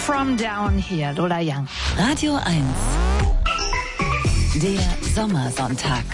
From Down Here, Lola Young. Radio 1. Der Sommersonntag.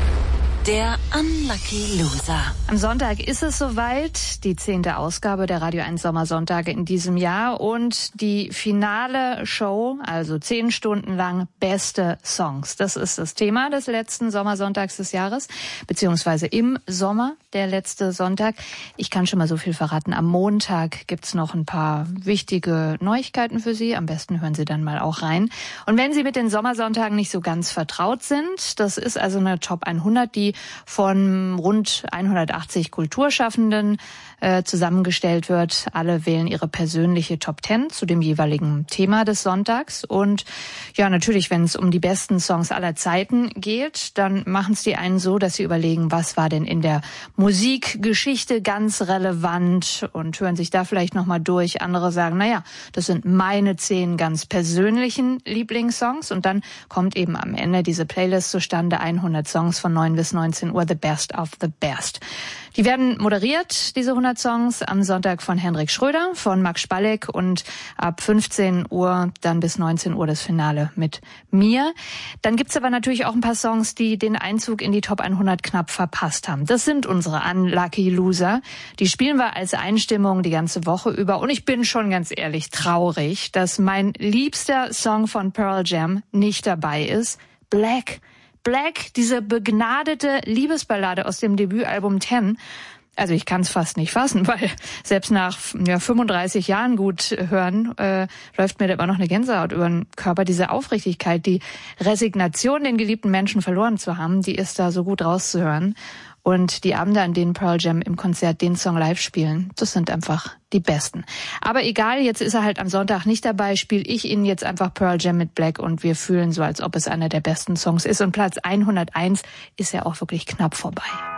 Der Unlucky Loser. Am Sonntag ist es soweit, die 10. Ausgabe der Radio 1 Sommersonntage in diesem Jahr und die finale Show, also 10 Stunden lang beste Songs. Das ist das Thema des letzten Sommersonntags des Jahres, beziehungsweise im Sommer, der letzte Sonntag. Ich kann schon mal so viel verraten. Am Montag gibt's noch ein paar wichtige Neuigkeiten für Sie. Am besten hören Sie dann mal auch rein. Und wenn Sie mit den Sommersonntagen nicht so ganz vertraut sind, das ist also eine Top 100, die von rund 180 Kulturschaffenden zusammengestellt wird. Alle wählen ihre persönliche Top 10 zu dem jeweiligen Thema des Sonntags. Und ja, natürlich, wenn es um die besten Songs aller Zeiten geht, dann machen es die einen so, dass sie überlegen, was war denn in der Musikgeschichte ganz relevant und hören sich da vielleicht nochmal durch. Andere sagen, naja, das sind meine 10 ganz persönlichen Lieblingssongs. Und dann kommt eben am Ende diese Playlist zustande, 100 Songs von 9 bis 19 Uhr, the best of the best. Die werden moderiert, diese 100 Songs, am Sonntag von Hendrik Schröder, von Max Spalleck und ab 15 Uhr dann bis 19 Uhr das Finale mit mir. Dann gibt's aber natürlich auch ein paar Songs, die den Einzug in die Top 100 knapp verpasst haben. Das sind unsere Unlucky Loser. Die spielen wir als Einstimmung die ganze Woche über. Und ich bin schon ganz ehrlich traurig, dass mein liebster Song von Pearl Jam nicht dabei ist. Black, diese begnadete Liebesballade aus dem Debütalbum 10. Also ich kann es fast nicht fassen, weil selbst nach 35 Jahren gut hören, läuft mir da immer noch eine Gänsehaut über den Körper. Diese Aufrichtigkeit, die Resignation, den geliebten Menschen verloren zu haben, die ist da so gut rauszuhören. Und die Abende, an denen Pearl Jam im Konzert den Song live spielen, das sind einfach die besten. Aber egal, jetzt ist er halt am Sonntag nicht dabei, spiele ich Ihnen jetzt einfach Pearl Jam mit Black und wir fühlen so, als ob es einer der besten Songs ist. Und Platz 101 ist ja auch wirklich knapp vorbei.